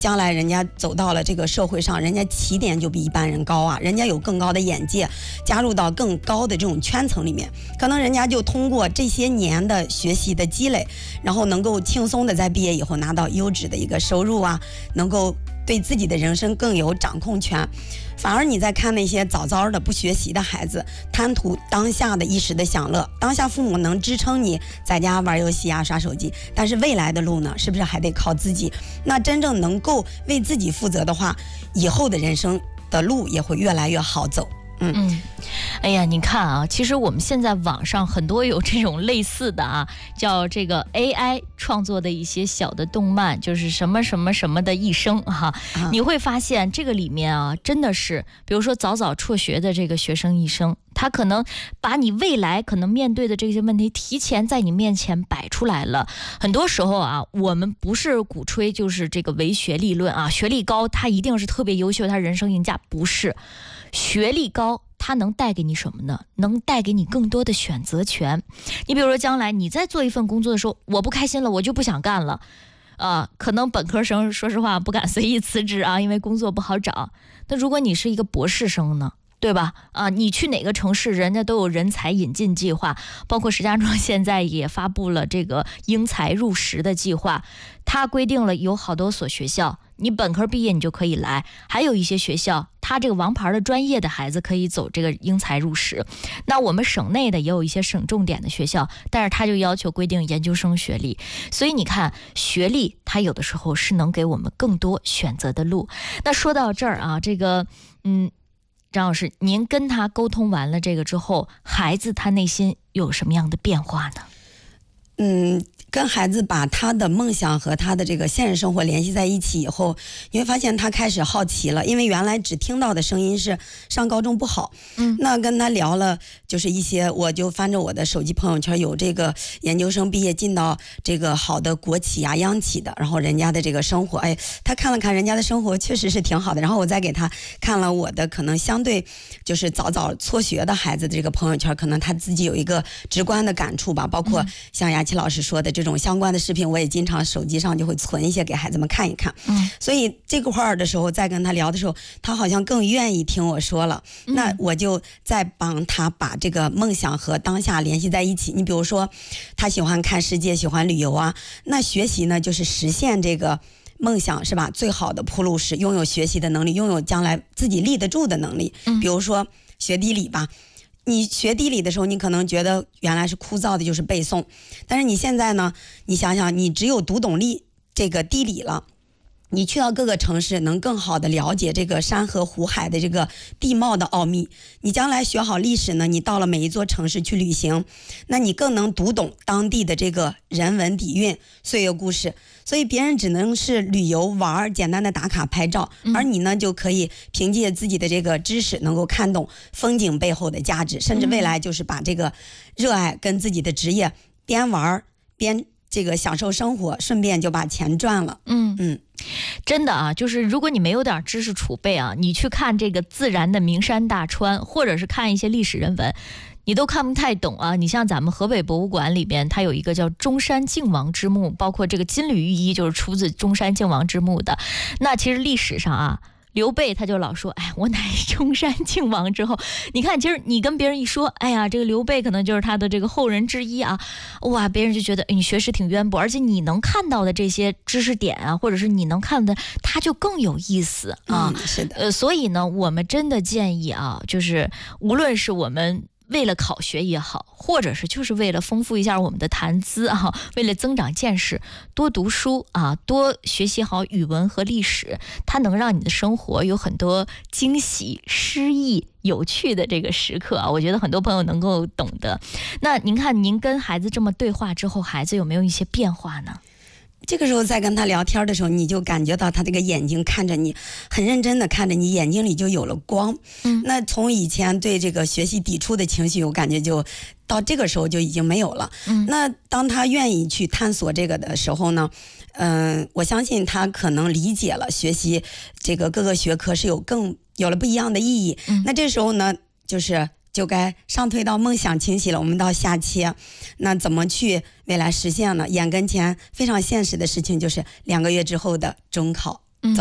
将来人家走到了这个社会上，人家起点就比一般人高啊，人家有更高的眼界，加入到更高的这种圈层里面，可能人家就通过这些年的学习的积累，然后能够轻松的在毕业以后拿到优质的一个收入啊，能够对自己的人生更有掌控权。反而你在看那些早早的不学习的孩子，贪图当下的一时的享乐，当下父母能支撑你在家玩游戏啊、刷手机，但是未来的路呢，是不是还得靠自己？那真正能够为自己负责的话，以后的人生的路也会越来越好走。 哎呀，你看啊，其实我们现在网上很多有这种类似的啊，叫这个 AI 创作的一些小的动漫，就是什么什么什么的一生哈，你会发现这个里面啊，真的是，比如说早早辍学的这个学生一生，他可能把你未来可能面对的这些问题提前在你面前摆出来了。很多时候啊，我们不是鼓吹就是这个唯学历论啊，学历高他一定是特别优秀，他人生赢家，不是。学历高它能带给你什么呢？能带给你更多的选择权。你比如说将来你在做一份工作的时候，我不开心了，我就不想干了，可能本科生说实话不敢随意辞职啊，因为工作不好找。那如果你是一个博士生呢？对吧？你去哪个城市，人家都有人才引进计划，包括石家庄现在也发布了这个英才入实的计划，它规定了有好多所学校，你本科毕业你就可以来，还有一些学校，它这个王牌的专业的孩子可以走这个英才入实。那我们省内的也有一些省重点的学校，但是它就要求规定研究生学历。所以你看，学历它有的时候是能给我们更多选择的路。那说到这儿啊，这个张老师，您跟他沟通完了这个之后，孩子他内心有什么样的变化呢？ 跟孩子把他的梦想和他的这个现实生活联系在一起以后，你会发现他开始好奇了，因为原来只听到的声音是上高中不好。那跟他聊了，就是一些，我就翻着我的手机朋友圈，有这个研究生毕业进到这个好的国企啊、央企的，然后人家的这个生活，他看了看人家的生活确实是挺好的。然后我再给他看了我的可能相对就是早早辍学的孩子的这个朋友圈，可能他自己有一个直观的感触吧，包括像雅琪老师说的这种相关的视频，我也经常手机上就会存一些给孩子们看一看。所以这个块儿的时候，再跟他聊的时候，他好像更愿意听我说了。那我就再帮他把这个梦想和当下联系在一起。你比如说，他喜欢看世界，喜欢旅游啊，那学习呢，就是实现这个梦想是吧？最好的铺路是拥有学习的能力，拥有将来自己立得住的能力。比如说学地理吧。你学地理的时候，你可能觉得原来是枯燥的，就是背诵。但是你现在呢，你想想，你只有读懂这个地理了，你去到各个城市，能更好的了解这个山河湖海的这个地貌的奥秘。你将来学好历史呢，你到了每一座城市去旅行，那你更能读懂当地的这个人文底蕴、岁月故事。所以别人只能是旅游玩，简单的打卡拍照，而你呢就可以凭借自己的这个知识，能够看懂风景背后的价值，甚至未来就是把这个热爱跟自己的职业边玩边这个享受生活，顺便就把钱赚了。 真的啊，就是如果你没有点知识储备啊，你去看这个自然的名山大川，或者是看一些历史人文，你都看不太懂啊。你像咱们河北博物馆里边，它有一个叫中山靖王之墓，包括这个金缕玉衣就是出自中山靖王之墓的。那其实历史上啊，刘备他就老说，我乃中山靖王之后。你看，其实你跟别人一说，这个刘备可能就是他的这个后人之一啊，哇，别人就觉得你学识挺渊博，而且你能看到的这些知识点啊，或者是你能看的，它就更有意思啊。 是的， 所以呢，我们真的建议啊，就是无论是我们为了考学也好，或者是就是为了丰富一下我们的谈资啊，为了增长见识，多读书啊，多学习好语文和历史，它能让你的生活有很多惊喜、诗意、有趣的这个时刻啊。我觉得很多朋友能够懂得。那您看，您跟孩子这么对话之后，孩子有没有一些变化呢？ 这个时候在跟他聊天的时候，你就感觉到他这个眼睛看着你，很认真的看着你，眼睛里就有了光。那从以前对这个学习抵触的情绪，我感觉就到这个时候就已经没有了。那当他愿意去探索这个的时候呢，我相信他可能理解了学习这个各个学科是有了不一样的意义。那这时候呢，就该上推到梦想清晰了，我们到下切，那怎么去未来实现呢？眼跟前非常现实的事情就是2个月之后的中考。